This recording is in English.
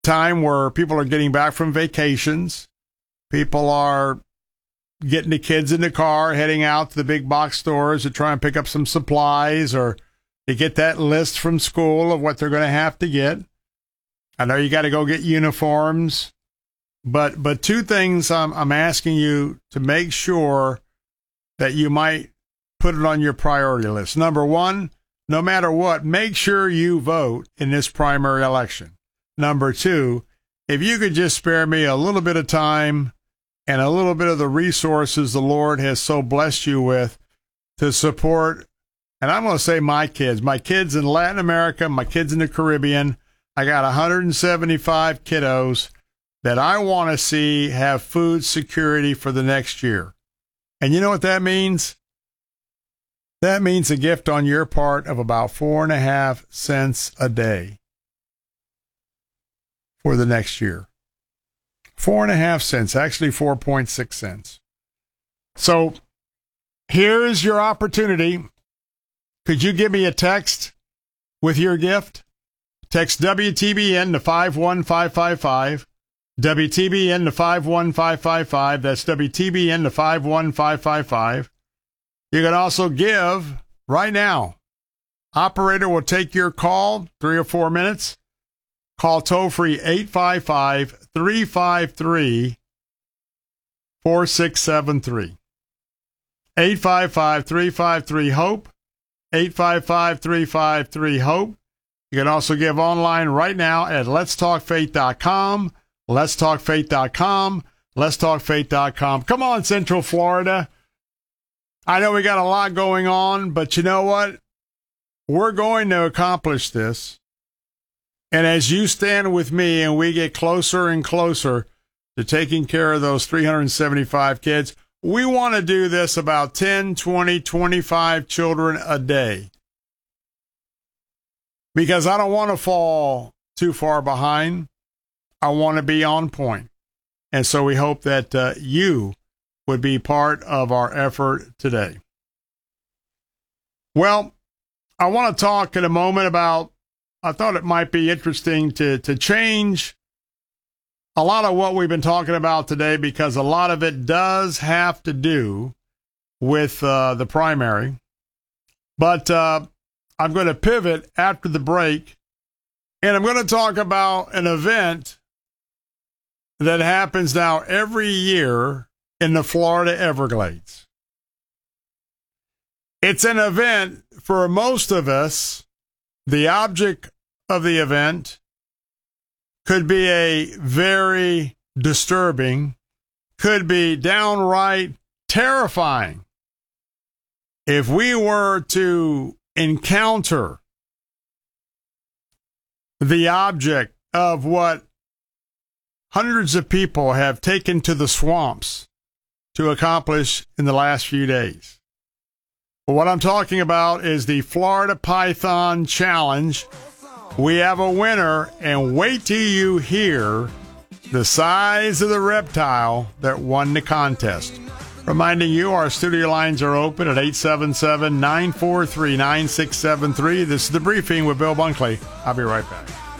time where people are getting back from vacations. People are getting the kids in the car, heading out to the big box stores to try and pick up some supplies or to get that list from school of what they're going to have to get. I know you got to go get uniforms, but two things I'm asking you to make sure that you might put it on your priority list. Number one, no matter what, make sure you vote in this primary election. Number two, if you could just spare me a little bit of time and a little bit of the resources the Lord has so blessed you with to support, and I'm going to say my kids in Latin America, my kids in the Caribbean. I got 175 kiddos that I want to see have food security for the next year. And you know what that means? That means a gift on your part of about 4.5 cents a day for the next year. 4.5 cents, actually 4.6 cents. So here's your opportunity. Could you give me a text with your gift? Text WTBN to 51555. WTBN to 51555. That's WTBN to 51555. You can also give right now. Operator will take your call, 3 or 4 minutes. Call toll-free 855-353-4673. 855-353-HOPE. 855-353-HOPE. You can also give online right now at letstalkfaith.com. Letstalkfaith.com. Letstalkfaith.com. Come on, Central Florida. I know we got a lot going on, but you know what? We're going to accomplish this. And as you stand with me and we get closer and closer to taking care of those 375 kids, we want to do this about 10, 20, 25 children a day. Because I don't want to fall too far behind. I want to be on point. And so we hope that you would be part of our effort today. Well, I want to talk in a moment about, I thought it might be interesting to change a lot of what we've been talking about today, because a lot of it does have to do with the primary. But I'm going to pivot after the break, and I'm going to talk about an event that happens now every year in the Florida Everglades. It's an event for most of us. The object of the event could be a very disturbing, could be downright terrifying. If we were to encounter the object of what hundreds of people have taken to the swamps to accomplish in the last few days. But what I'm talking about is the Florida Python Challenge. We have a winner, and wait till you hear the size of the reptile that won the contest. Reminding you, our studio lines are open at 877-943-9673. This is The Briefing with Bill Bunkley. I'll be right back.